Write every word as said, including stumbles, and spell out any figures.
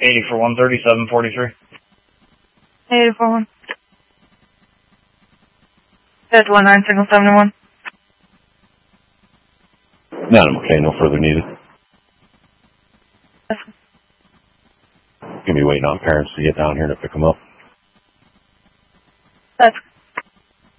eighty for one, thirty-seven forty-three. eighty for one. That's one nine, signal seventy-one. No, I'm okay. No further needed. Yes. Gonna be waiting on parents to get down here to pick them up. That's